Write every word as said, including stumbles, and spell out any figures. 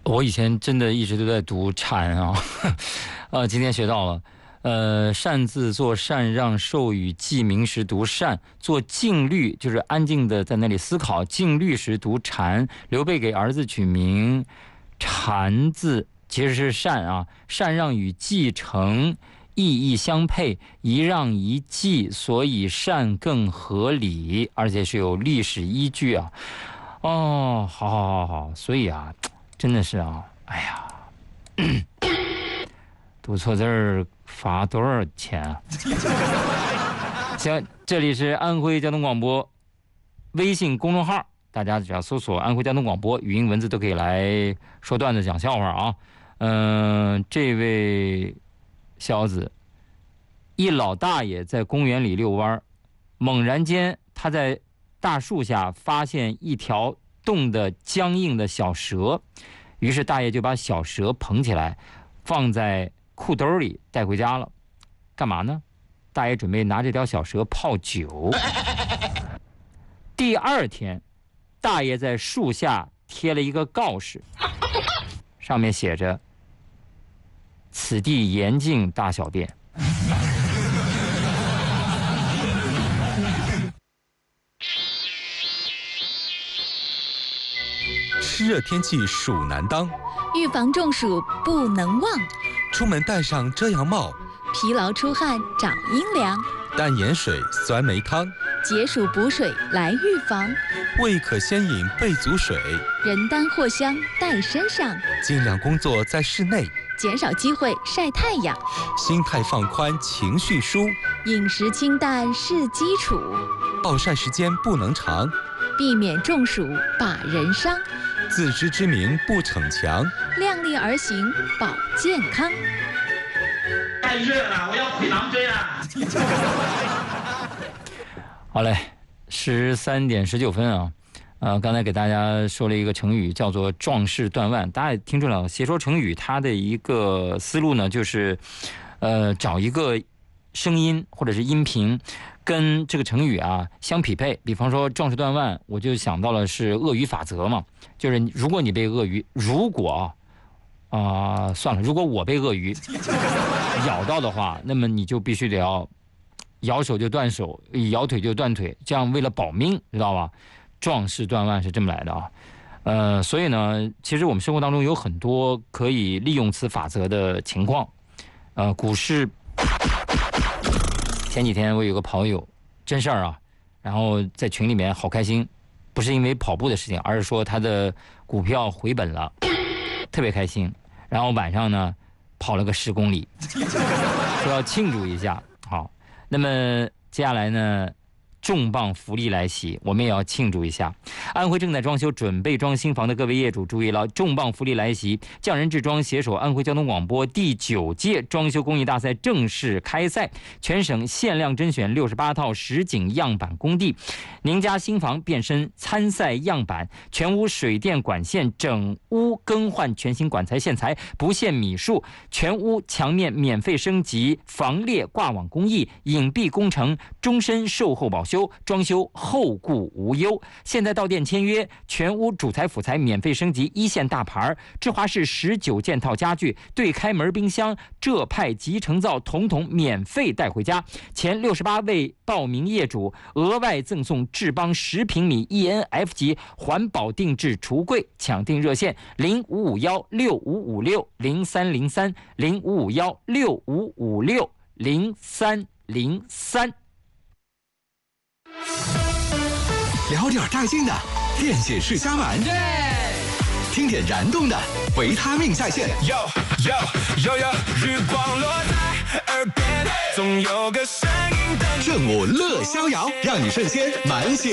我以前真的一直都在读禅啊，呃，今天学到了。呃，善字做禅让，授予记名时读善，做静虑就是安静的在那里思考，静虑时读禅。刘备给儿子取名禅字，其实是善啊，禅让与继承意义相配，一让一继，所以善更合理，而且是有历史依据啊。哦，好好好好，所以啊，真的是啊，哎呀，读错字儿罚多少钱啊？行，这里是安徽交通广播微信公众号，大家只要搜索安徽交通广播，语音文字都可以来说段子讲笑话啊。嗯、呃，这位小子，一老大爷在公园里遛弯，猛然间他在大树下发现一条冻得僵硬的小蛇，于是大爷就把小蛇捧起来放在裤兜里带回家了。干嘛呢？大爷准备拿这条小蛇泡酒。第二天，大爷在树下贴了一个告示，上面写着：此地严禁大小便。 湿热天气暑难当， 预防中暑不能忘。 出门戴上遮阳帽， 疲劳出汗找阴凉， 淡盐水、酸梅汤， 解暑补水来预防。 未可先饮备足水， 人丹藿香带身上， 尽量工作在室内， 减少机会晒太阳， 心态放宽情绪舒， 饮食清淡是基础， 暴晒时间不能长， 避免中暑把人伤。 自知之明不逞强， 量力而行保健康。 太热了，我要回廊追了。 好嘞，十三点十九分啊，呃，刚才给大家说了一个成语，叫做壮士断腕。大家也听出来了，写说成语它的一个思路呢，就是，呃，找一个声音或者是音频，跟这个成语啊相匹配。比方说壮士断腕，我就想到了是鳄鱼法则嘛，就是如果你被鳄鱼，如果啊、呃、算了，如果我被鳄鱼咬到的话，那么你就必须得要咬手就断手，咬腿就断腿，这样为了保命，知道吧？壮士断腕是这么来的啊。呃，所以呢，其实我们生活当中有很多可以利用此法则的情况。呃，股市前几天我有个跑友，真事儿啊，然后在群里面好开心，不是因为跑步的事情，而是说他的股票回本了，特别开心。然后晚上呢，跑了个十公里，说要庆祝一下。好，那么接下来呢，重磅福利来袭，我们也要庆祝一下。安徽正在装修准备装新房的各位业主注意了，重磅福利来袭！匠人制装携手安徽交通广播第九届装修工艺大赛正式开赛，全省限量甄选六十八套实景样板工地，您家新房变身参赛样板，全屋水电管线整屋更换全新管材线材，不限米数，全屋墙面免费升级防裂挂网工艺，隐蔽工程，终身售后保修，装修后顾无忧。现在到店签约，全屋主材辅材免费升级一线大牌，芝华士十九件套家具，对开门冰箱，浙派集成灶统统免费带回家。前六十八位报名业主额外赠送智邦十平米 E N F 级环保定制橱柜，抢订热线零五五幺六五五六零三零三零五五幺六五五六零三零三。 聊点带劲的电解质虾丸，听点燃动的维他命在线。 有有有有，日光落在耳边，总有个声音等。 正午乐逍遥，让你瞬间满血